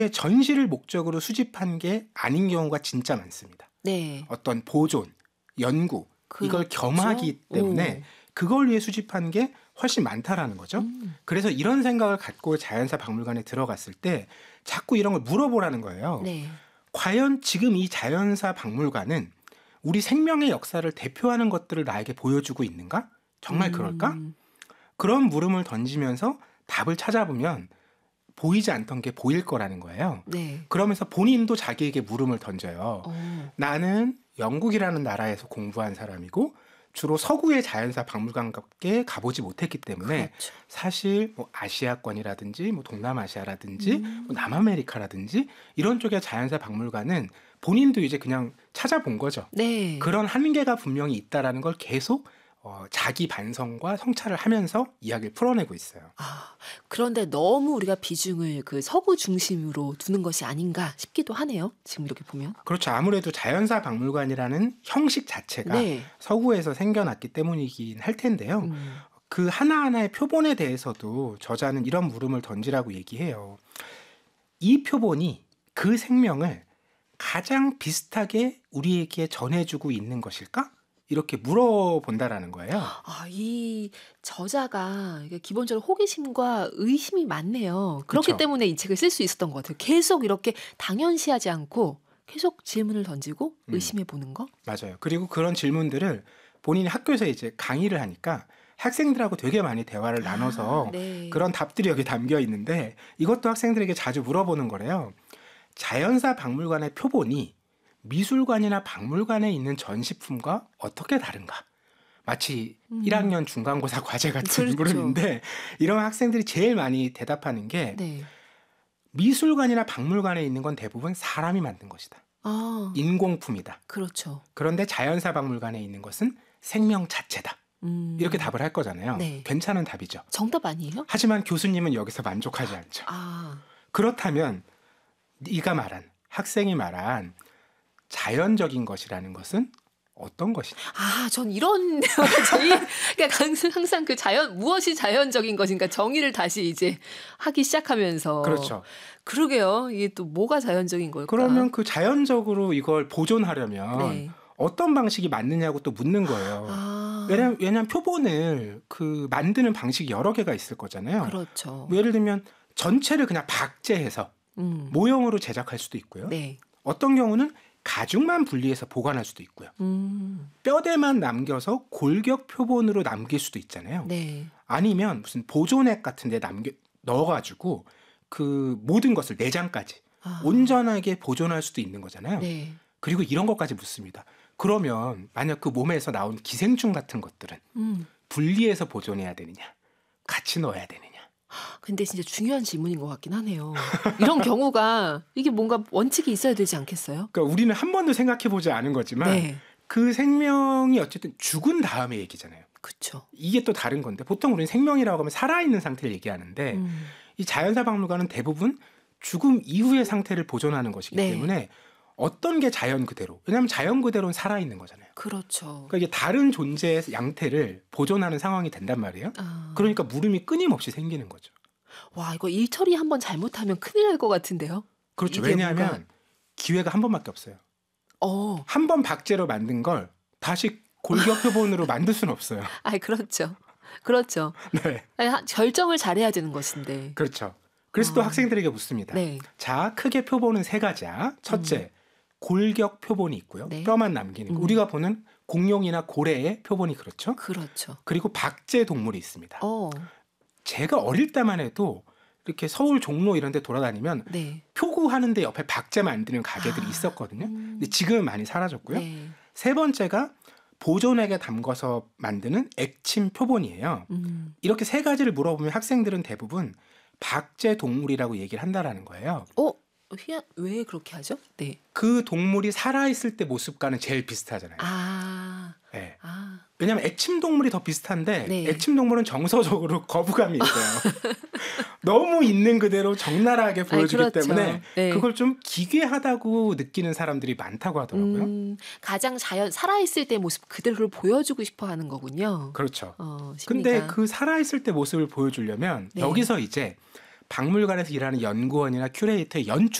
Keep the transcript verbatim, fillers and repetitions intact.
전시를 목적으로 수집한 게 아닌 경우가 진짜 많습니다. 네. 어떤 보존, 연구 이걸 그렇죠. 겸하기 때문에 오. 그걸 위해 수집한 게 훨씬 많다라는 거죠. 음. 그래서 이런 생각을 갖고 자연사 박물관에 들어갔을 때 자꾸 이런 걸 물어보라는 거예요. 네. 과연 지금 이 자연사 박물관은 우리 생명의 역사를 대표하는 것들을 나에게 보여주고 있는가? 정말 그럴까? 음. 그런 물음을 던지면서 답을 찾아보면 보이지 않던 게 보일 거라는 거예요. 네. 그러면서 본인도 자기에게 물음을 던져요. 어. 나는 영국이라는 나라에서 공부한 사람이고 주로 서구의 자연사 박물관밖에 가보지 못했기 때문에 그렇죠. 사실 뭐 아시아권이라든지 뭐 동남아시아라든지 음. 뭐 남아메리카라든지 이런 쪽의 자연사 박물관은 본인도 이제 그냥 찾아본 거죠. 네. 그런 한계가 분명히 있다라는 걸 계속 어, 자기 반성과 성찰을 하면서 이야기를 풀어내고 있어요. 아, 그런데 너무 우리가 비중을 그 서구 중심으로 두는 것이 아닌가 싶기도 하네요. 지금 이렇게 보면. 그렇죠. 아무래도 자연사 박물관이라는 형식 자체가 네. 서구에서 생겨났기 때문이긴 할 텐데요. 음. 그 하나하나의 표본에 대해서도 저자는 이런 물음을 던지라고 얘기해요. 이 표본이 그 생명을 가장 비슷하게 우리에게 전해주고 있는 것일까? 이렇게 물어본다라는 거예요. 아, 이 저자가 이게 기본적으로 호기심과 의심이 많네요. 그렇기 그쵸. 때문에 이 책을 쓸 수 있었던 것 같아요. 계속 이렇게 당연시하지 않고 계속 질문을 던지고 음. 의심해 보는 거. 맞아요. 그리고 그런 질문들을 본인이 학교에서 이제 강의를 하니까 학생들하고 되게 많이 대화를 나눠서 아, 네. 그런 답들이 여기 담겨 있는데 이것도 학생들에게 자주 물어보는 거래요. 자연사 박물관의 표본이 미술관이나 박물관에 있는 전시품과 어떻게 다른가? 마치 음. 일 학년 중간고사 과제 같은 그렇죠. 물음인데 이런 학생들이 제일 많이 대답하는 게 네. 미술관이나 박물관에 있는 건 대부분 사람이 만든 것이다. 아, 인공품이다. 그렇죠. 그런데 자연사 박물관에 있는 것은 생명 자체다. 음. 이렇게 답을 할 거잖아요. 네. 괜찮은 답이죠. 정답 아니에요? 하지만 교수님은 여기서 만족하지 않죠. 아, 그렇다면 네가 말한 학생이 말한 자연적인 것이라는 것은 어떤 것이냐? 아, 전 이런 저희 그러니까 항상, 항상 그 자연 무엇이 자연적인 것인가 정의를 다시 이제 하기 시작하면서 그렇죠. 그러게요. 이게 또 뭐가 자연적인 걸까? 그러면 그 자연적으로 이걸 보존하려면 네. 어떤 방식이 맞느냐고 또 묻는 거예요. 아, 왜냐면, 왜냐면 표본을 그 만드는 방식이 여러 개가 있을 거잖아요. 그렇죠. 뭐 예를 들면 전체를 그냥 박제해서 음. 모형으로 제작할 수도 있고요. 네. 어떤 경우는 가죽만 분리해서 보관할 수도 있고요. 음. 뼈대만 남겨서 골격 표본으로 남길 수도 있잖아요. 네. 아니면 무슨 보존액 같은 데 남겨 넣어가지고 그 모든 것을 내장까지 아. 온전하게 보존할 수도 있는 거잖아요. 네. 그리고 이런 것까지 묻습니다. 그러면 만약 그 몸에서 나온 기생충 같은 것들은 음. 분리해서 보존해야 되느냐? 같이 넣어야 되느냐? 근데 진짜 중요한 질문인 것 같긴 하네요. 이런 경우가 이게 뭔가 원칙이 있어야 되지 않겠어요? 그러니까 우리는 한 번도 생각해보지 않은 거지만 네. 그 생명이 어쨌든 죽은 다음의 얘기잖아요. 그렇죠. 이게 또 다른 건데 보통 우리는 생명이라고 하면 살아있는 상태를 얘기하는데 음. 이 자연사 박물관은 대부분 죽음 이후의 상태를 보존하는 것이기 네. 때문에 어떤 게 자연 그대로 왜냐하면 자연 그대로는 살아있는 거잖아요. 그렇죠. 그러니까 이게 다른 존재의 양태를 보존하는 상황이 된단 말이에요. 아. 그러니까 물음이 끊임없이 생기는 거죠. 와, 이거 일처리 한번 잘못하면 큰일 날 것 같은데요. 그렇죠. 이게 왜냐하면 뭔가- 기회가 한 번밖에 없어요. 어, 한 번 박제로 만든 걸 다시 골격 표본으로 만들 수는 없어요. 아, 그렇죠. 그렇죠. 네, 아니, 하- 결정을 잘해야 되는 것인데. 그렇죠. 그래서 또 어. 학생들에게 묻습니다. 네. 자, 크게 표본은 세 가지야. 첫째, 골격 표본이 있고요. 네. 뼈만 남기는 거. 음. 우리가 보는 공룡이나 고래의 표본이 그렇죠. 그렇죠. 그리고 박제 동물이 있습니다. 어, 제가 어릴 때만 해도 이렇게 서울 종로 이런 데 돌아다니면 네. 표구하는데 옆에 박제 만드는 가게들이 아, 있었거든요. 음. 근데 지금은 많이 사라졌고요. 네. 세 번째가 보존액에 담궈서 만드는 액침 표본이에요. 음. 이렇게 세 가지를 물어보면 학생들은 대부분 박제 동물이라고 얘기를 한다라는 거예요. 어, 희한, 왜 그렇게 하죠? 네. 그 동물이 살아있을 때 모습과는 제일 비슷하잖아요. 아, 네. 아, 왜냐하면 액침 동물이 더 비슷한데 네. 액침 동물은 정서적으로 거부감이 있어요. 너무 있는 그대로 적나라하게 보여주기 그렇죠. 때문에 네. 그걸 좀 기괴하다고 느끼는 사람들이 많다고 하더라고요. 음, 가장 자연 살아있을 때 모습 그대로를 보여주고 싶어 하는 거군요. 그렇죠. 어, 근데 심리가. 그 살아있을 때 모습을 보여주려면 네. 여기서 이제 박물관에서 일하는 연구원이나 큐레이터의 연출